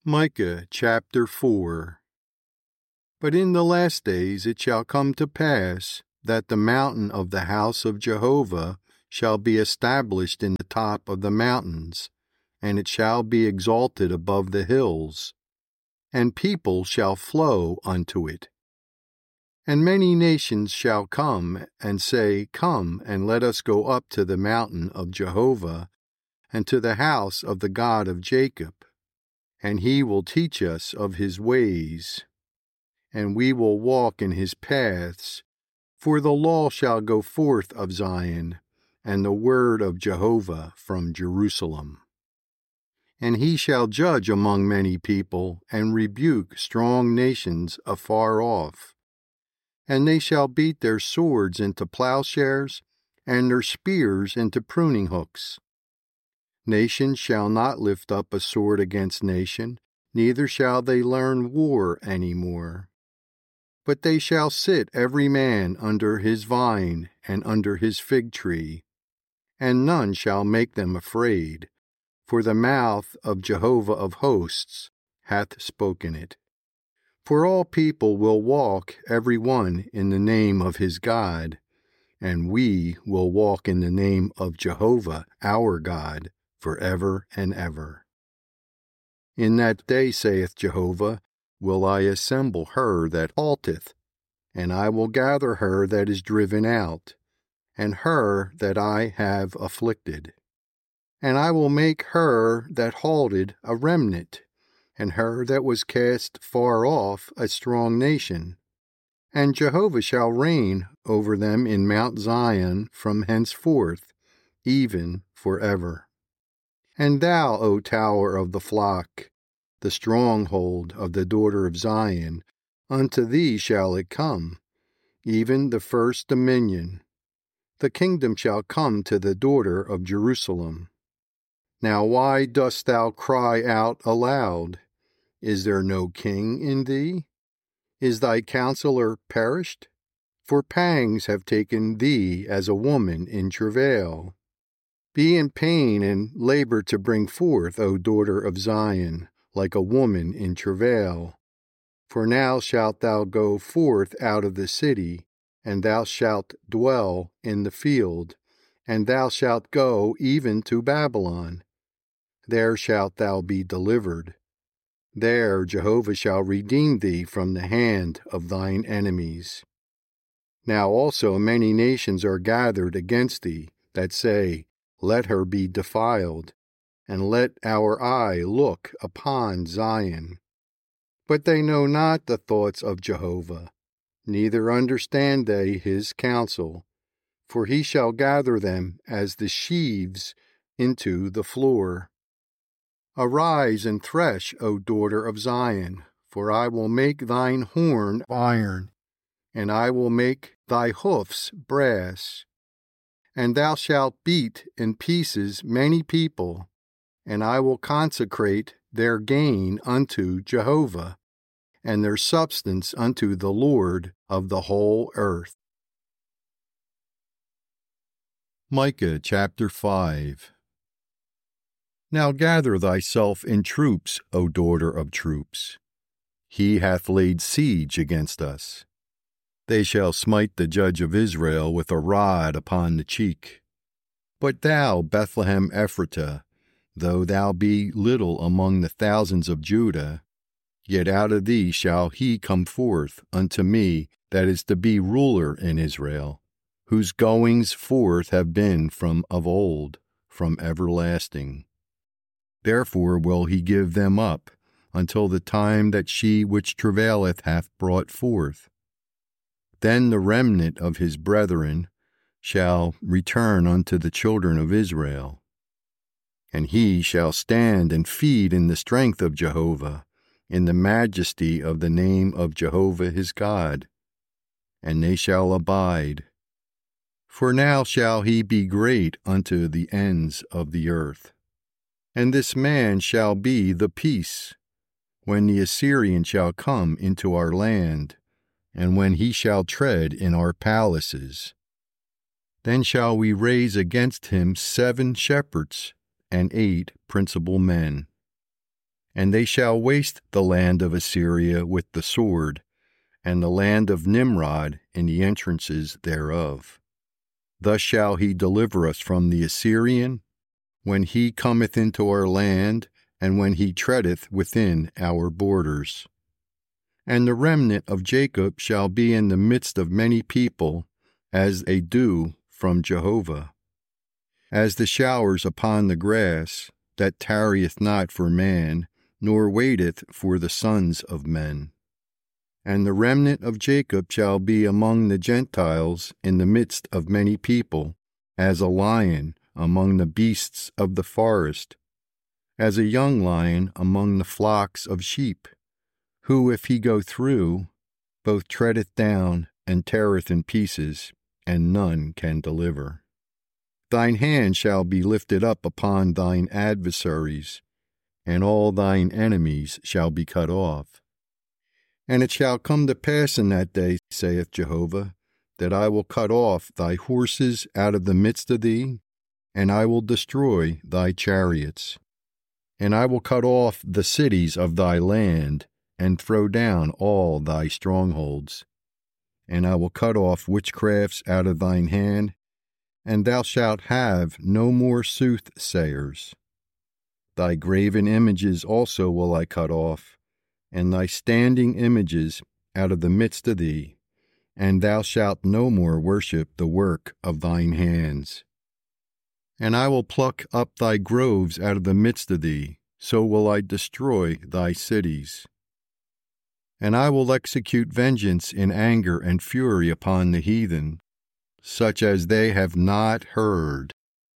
Micah chapter 4. But in the last days it shall come to pass that the mountain of the house of Jehovah shall be established in the top of the mountains, and it shall be exalted above the hills, and people shall flow unto it. And many nations shall come and say, Come, and let us go up to the mountain of Jehovah, and to the house of the God of Jacob. And he will teach us of his ways, and we will walk in his paths. For the law shall go forth of Zion, and the word of Jehovah from Jerusalem. And he shall judge among many people, and rebuke strong nations afar off. And they shall beat their swords into plowshares, and their spears into pruning hooks. Nation shall not lift up a sword against nation, neither shall they learn war any more. But they shall sit every man under his vine and under his fig tree, and none shall make them afraid, for the mouth of Jehovah of hosts hath spoken it. For all people will walk every one in the name of his God, and we will walk in the name of Jehovah our God, forever and ever. In that day, saith Jehovah, will I assemble her that halteth, and I will gather her that is driven out, and her that I have afflicted. And I will make her that halted a remnant, and her that was cast far off a strong nation. And Jehovah shall reign over them in Mount Zion from henceforth, even forever. And thou, O tower of the flock, the stronghold of the daughter of Zion, unto thee shall it come, even the first dominion. The kingdom shall come to the daughter of Jerusalem. Now why dost thou cry out aloud? Is there no king in thee? Is thy counselor perished? For pangs have taken thee as a woman in travail. Be in pain and labor to bring forth, O daughter of Zion, like a woman in travail. For now shalt thou go forth out of the city, and thou shalt dwell in the field, and thou shalt go even to Babylon. There shalt thou be delivered. There Jehovah shall redeem thee from the hand of thine enemies. Now also many nations are gathered against thee, that say, Let her be defiled, and let our eye look upon Zion. But they know not the thoughts of Jehovah, neither understand they his counsel. For he shall gather them as the sheaves into the floor. Arise and thresh, O daughter of Zion, for I will make thine horn iron, and I will make thy hoofs brass. And thou shalt beat in pieces many people, and I will consecrate their gain unto Jehovah, and their substance unto the Lord of the whole earth. Micah chapter 5. Now gather thyself in troops, O daughter of troops. He hath laid siege against us. They shall smite the judge of Israel with a rod upon the cheek. But thou, Bethlehem Ephratah, though thou be little among the thousands of Judah, yet out of thee shall he come forth unto me that is to be ruler in Israel, whose goings forth have been from of old, from everlasting. Therefore will he give them up, until the time that she which travaileth hath brought forth. Then the remnant of his brethren shall return unto the children of Israel. And he shall stand and feed in the strength of Jehovah, in the majesty of the name of Jehovah his God. And they shall abide. For now shall he be great unto the ends of the earth. And this man shall be the peace, when the Assyrian shall come into our land, and when he shall tread in our palaces. Then shall we raise against him 7 shepherds and 8 principal men. And they shall waste the land of Assyria with the sword, and the land of Nimrod in the entrances thereof. Thus shall he deliver us from the Assyrian, when he cometh into our land, and when he treadeth within our borders. And the remnant of Jacob shall be in the midst of many people, as a dew from Jehovah, as the showers upon the grass, that tarrieth not for man, nor waiteth for the sons of men. And the remnant of Jacob shall be among the Gentiles in the midst of many people, as a lion among the beasts of the forest, as a young lion among the flocks of sheep, who, if he go through, both treadeth down and teareth in pieces, and none can deliver. Thine hand shall be lifted up upon thine adversaries, and all thine enemies shall be cut off. And it shall come to pass in that day, saith Jehovah, that I will cut off thy horses out of the midst of thee, and I will destroy thy chariots. And I will cut off the cities of thy land, and throw down all thy strongholds. And I will cut off witchcrafts out of thine hand, and thou shalt have no more soothsayers. Thy graven images also will I cut off, and thy standing images out of the midst of thee, and thou shalt no more worship the work of thine hands. And I will pluck up thy groves out of the midst of thee, so will I destroy thy cities. And I will execute vengeance in anger and fury upon the heathen, such as they have not heard.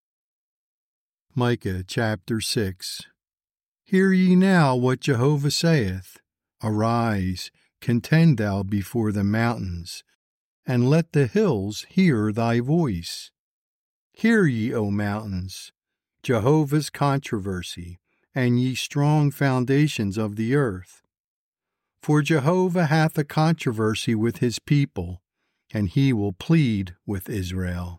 Micah chapter 6. Hear ye now what Jehovah saith. Arise, contend thou before the mountains, and let the hills hear thy voice. Hear ye, O mountains, Jehovah's controversy, and ye strong foundations of the earth. For Jehovah hath a controversy with his people, and he will plead with Israel.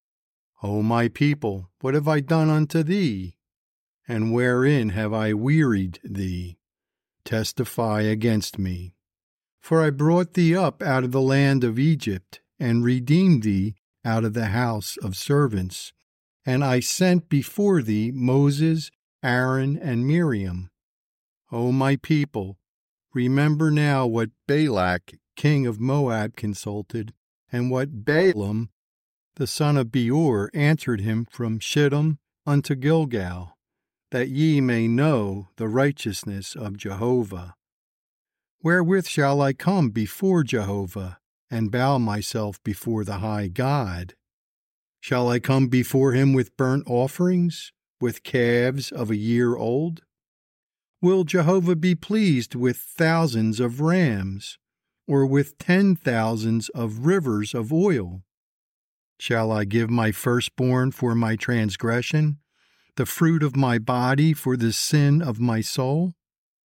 O my people, what have I done unto thee? And wherein have I wearied thee? Testify against me. For I brought thee up out of the land of Egypt, and redeemed thee out of the house of servants. And I sent before thee Moses, Aaron, and Miriam. O my people, remember now what Balak, king of Moab, consulted, and what Balaam, the son of Beor, answered him from Shittim unto Gilgal, that ye may know the righteousness of Jehovah. Wherewith shall I come before Jehovah, and bow myself before the high God? Shall I come before him with burnt offerings, with calves of a year old? Will Jehovah be pleased with thousands of rams, or with 10,000s of rivers of oil? Shall I give my firstborn for my transgression, the fruit of my body for the sin of my soul?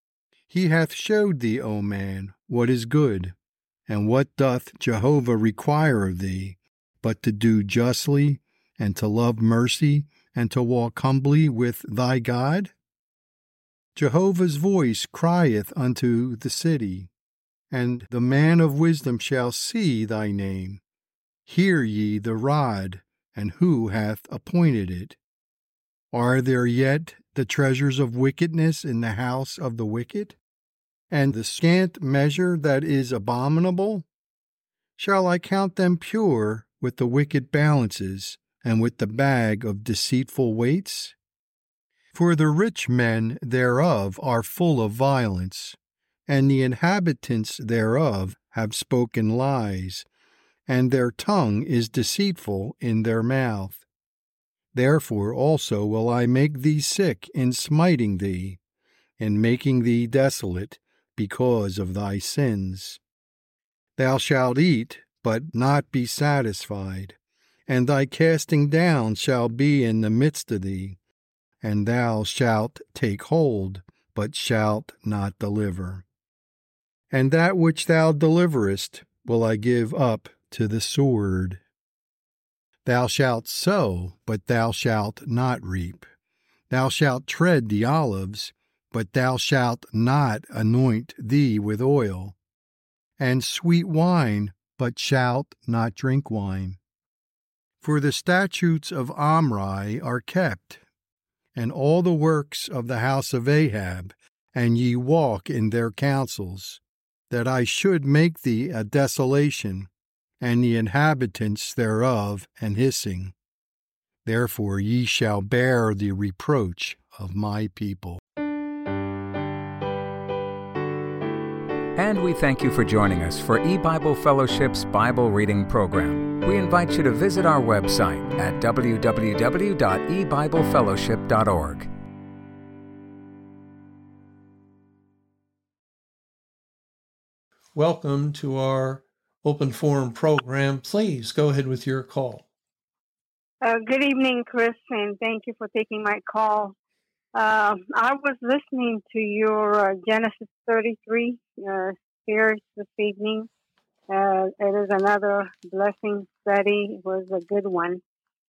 He hath showed thee, O man, what is good, and what doth Jehovah require of thee, but to do justly, and to love mercy, and to walk humbly with thy God? Jehovah's voice crieth unto the city, and the man of wisdom shall see thy name. Hear ye the rod, and who hath appointed it? Are there yet the treasures of wickedness in the house of the wicked, and the scant measure that is abominable? Shall I count them pure with the wicked balances, and with the bag of deceitful weights? For the rich men thereof are full of violence, and the inhabitants thereof have spoken lies, and their tongue is deceitful in their mouth. Therefore also will I make thee sick in smiting thee, in making thee desolate because of thy sins. Thou shalt eat, but not be satisfied, and thy casting down shall be in the midst of thee, and thou shalt take hold, but shalt not deliver. And that which thou deliverest will I give up to the sword. Thou shalt sow, but thou shalt not reap. Thou shalt tread the olives, but thou shalt not anoint thee with oil, and sweet wine, but shalt not drink wine. For the statutes of Omri are kept, and all the works of the house of Ahab, and ye walk in their counsels, that I should make thee a desolation, and the inhabitants thereof an hissing. Therefore ye shall bear the reproach of my people. And we thank you for joining us for E-Bible Fellowship's Bible Reading Program. We invite you to visit our website at www.ebiblefellowship.org. Welcome to our open forum program. Please go ahead with your call. Good evening, Chris, and thank you for taking my call. I was listening to your Genesis 33 series this evening. It is another blessing study. It was a good one.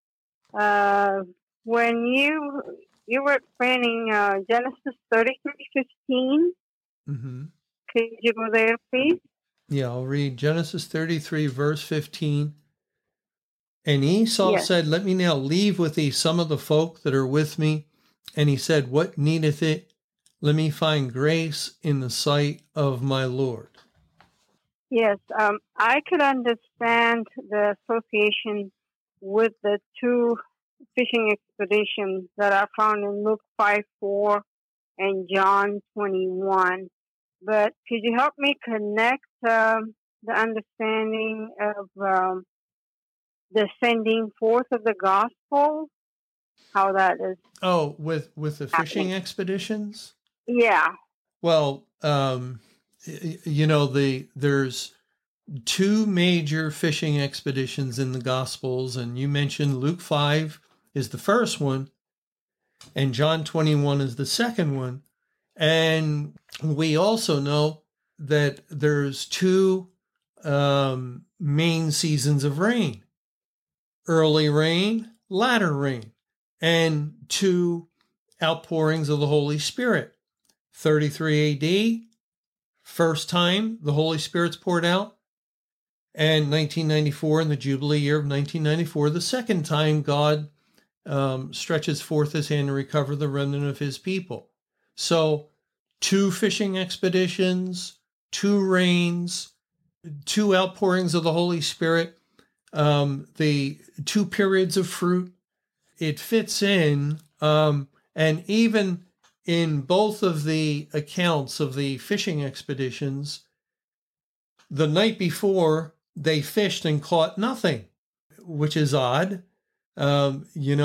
When you were explaining Genesis 33:15, could you go there, please? Yeah, I'll read Genesis 33, verse 15. And Esau said, Let me now leave with thee some of the folk that are with me. And he said, What needeth it? Let me find grace in the sight of my Lord. Yes, I could understand the association with the two fishing expeditions that are found in Luke 5:4 and John 21. But could you help me connect the understanding of the sending forth of the gospel? How that is? Oh, with the fishing expeditions? Yeah. Well, there's two major fishing expeditions in the Gospels, and you mentioned Luke 5 is the first one, and John 21 is the second one. And we also know that there's two main seasons of rain: early rain, latter rain, and two outpourings of the Holy Spirit. 33 AD, first time the Holy Spirit's poured out, and 1994, in the Jubilee year of 1994, the second time God stretches forth his hand to recover the remnant of his people. So, two fishing expeditions, two rains, two outpourings of the Holy Spirit, the two periods of fruit. It fits in, and even in both of the accounts of the fishing expeditions, the night before they fished and caught nothing, which is odd. The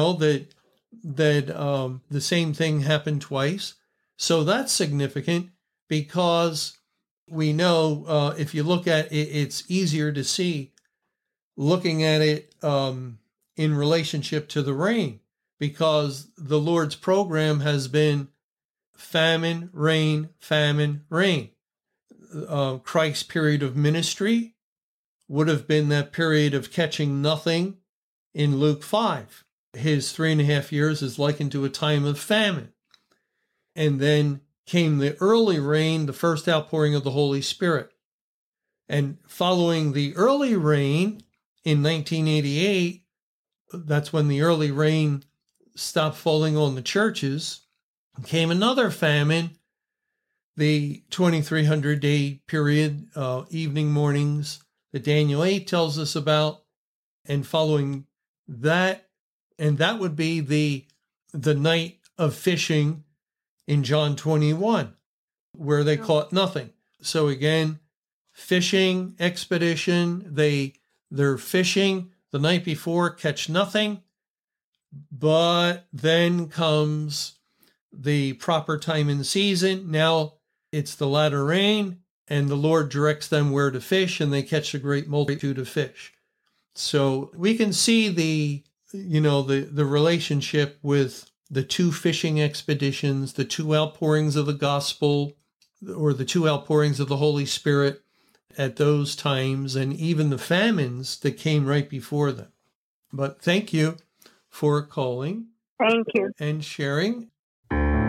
same thing happened twice. So that's significant because we know if you look at it, it's easier to see looking at it in relationship to the rain, because the Lord's program has been famine, rain, famine, rain. Christ's period of ministry would have been that period of catching nothing in Luke 5. His 3.5 years is likened to a time of famine. And then came the early rain, the first outpouring of the Holy Spirit. And following the early rain in 1988, that's when the early rain stopped falling on the churches, came another famine, the 2300-day period, evening mornings that Daniel 8 tells us about. And following that, and that would be the night of fishing in John 21, where they caught nothing. So again, fishing expedition, they're fishing the night before, catch nothing, but then comes the proper time in season. Now it's the latter rain, and the Lord directs them where to fish, and they catch a great multitude of fish. So we can see the relationship with the two fishing expeditions, the two outpourings of the gospel, or the two outpourings of the Holy Spirit at those times, and even the famines that came right before them. But thank you for calling. Thank you. And sharing.